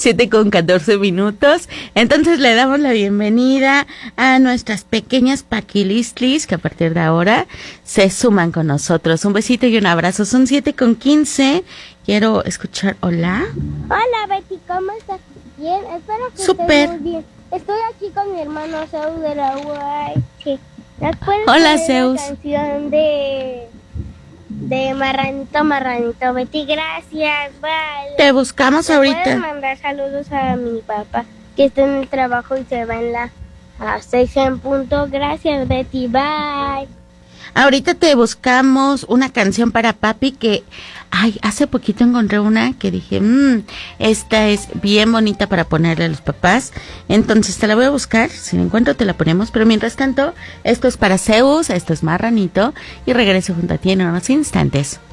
7:14. Entonces le damos la bienvenida a nuestras pequeñas paquilistlis que a partir de ahora se suman con nosotros. Un besito y un abrazo. Son 7:15. Quiero escuchar. Hola. Hola Betty, ¿cómo estás? Bien, espero que estés muy bien. Estoy aquí con mi hermano Zeus de la UAH. Hola Zeus. La canción de Marranito, Betty, gracias, bye. Te buscamos ahorita. Puedes mandar saludos a mi papá que está en el trabajo y se va a 6 en punto. Gracias, Betty, bye. Ahorita te buscamos una canción para papi que, hace poquito encontré una que dije, esta es bien bonita para ponerle a los papás. Entonces te la voy a buscar, si la encuentro te la ponemos, pero mientras tanto, esto es para Zeus, esto es Marranito y regreso junto a ti en unos instantes.